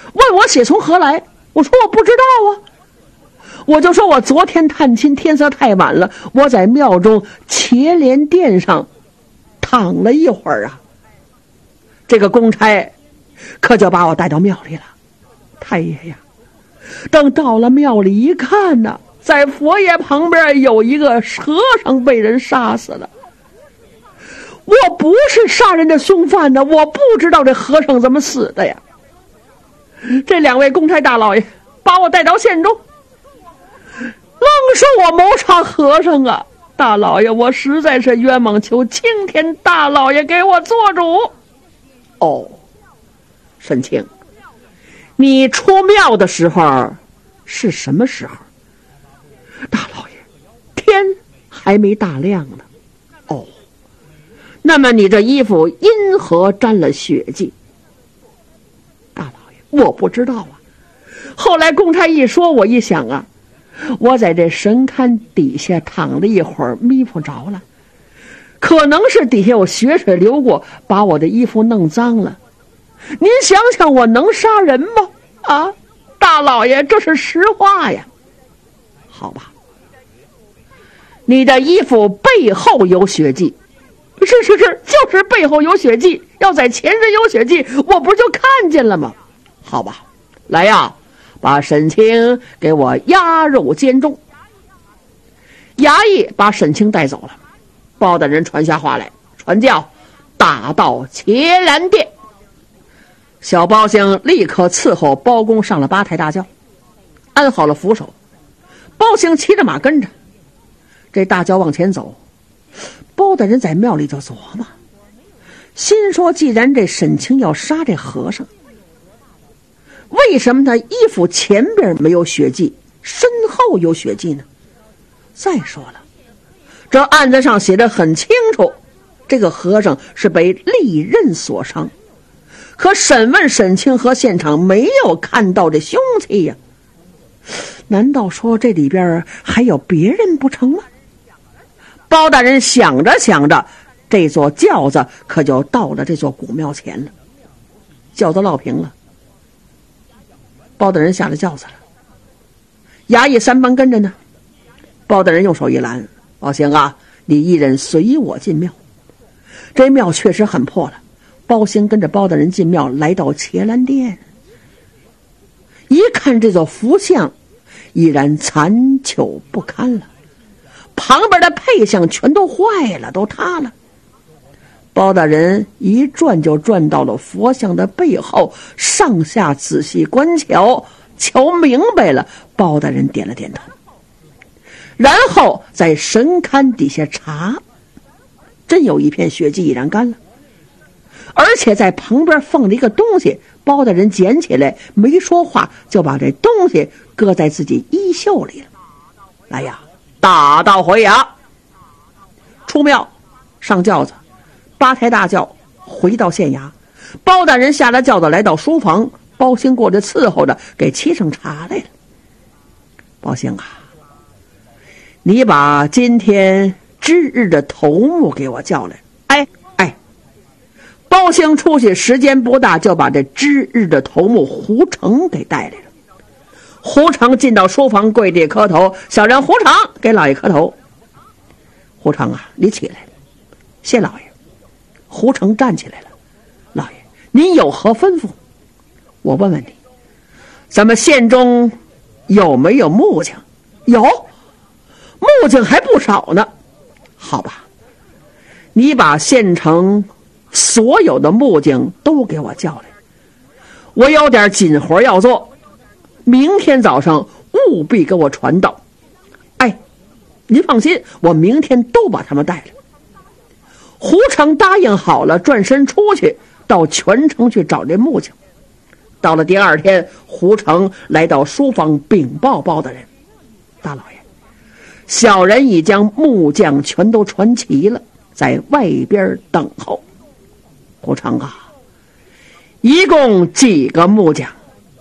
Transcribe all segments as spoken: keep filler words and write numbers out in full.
问我血从何来，我说我不知道啊。我就说我昨天探亲，天色太晚了，我在庙中茄莲殿上躺了一会儿啊。这个公差可就把我带到庙里了。太爷呀，等到了庙里一看呢，在佛爷旁边有一个和尚被人杀死了。我不是杀人的凶犯呢，我不知道这和尚怎么死的呀。这两位公差大老爷把我带到县中，愣说我谋杀和尚啊！大老爷，我实在是冤枉，求青天大老爷给我做主。哦，沈清，你出庙的时候是什么时候？大老爷，天还没大亮呢。哦，那么你这衣服因何沾了血迹？大老爷，我不知道啊。后来公差一说，我一想啊，我在这神龛底下躺了一会儿，迷糊着了，可能是底下有血水流过，把我的衣服弄脏了。您想想，我能杀人吗？啊，大老爷，这是实话呀。好吧，你的衣服背后有血迹。是是是，就是背后有血迹，要在前身有血迹，我不就看见了吗？好吧，来呀，把沈清给我押入监中。衙役把沈清带走了，包大人传下话来，传教打到茄兰殿。小包兴立刻伺候包公上了八抬大轿，安好了扶手。包兴骑着马跟着，这大轿往前走。包大人在庙里就琢磨，心说既然这沈清要杀这和尚，为什么他衣服前边没有血迹，身后有血迹呢？再说了，这案子上写得很清楚，这个和尚是被利刃所伤，可审问沈清和现场没有看到这凶器呀，难道说这里边还有别人不成吗？包大人想着想着，这座轿子可就到了这座古庙前了。轿子落平了，包大人下了轿子了，衙役三班跟着呢。包大人用手一拦，包兴啊，你一人随我进庙。这庙确实很破了，包兴跟着包大人进庙，来到茄兰殿，一看这座佛像已然残朽不堪了，旁边的配像全都坏了，都塌了。包大人一转就转到了佛像的背后，上下仔细观瞧，瞧明白了，包大人点了点头，然后在神龛底下查，真有一片血迹已然干了，而且在旁边放了一个东西，包大人捡起来没说话，就把这东西搁在自己衣袖里了。来呀，打道回衙，出庙，上轿子，八抬大轿回到县衙。包大人下了轿子，来到书房，包兴过来伺候着，给沏上茶来了。包兴啊，你把今天值日的头目给我叫来。哎哎，包兴出去时间不大，就把这值日的头目胡成给带来了。胡成进到书房，跪地磕头，小人胡成给老爷磕头。胡成啊，你起来，谢老爷。胡成站起来了，老爷，您有何吩咐？我问问你，咱们县中有没有木匠？有，木匠还不少呢。好吧，你把县城所有的木匠都给我叫来，我有点紧活要做，明天早上务必给我传到。哎，您放心，我明天都把他们带来。胡成答应好了，转身出去到全城去找这木匠。到了第二天，胡成来到书房禀报包大人，大老爷，小人已将木匠全都传齐了，在外边等候。胡成啊，一共几个木匠？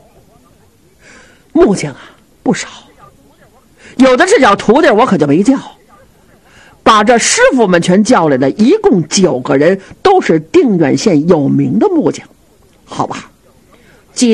木匠啊，不少，有的是叫徒弟，我可就没叫。把这师傅们全叫来了，一共九个人，都是定远县有名的木匠。好吧，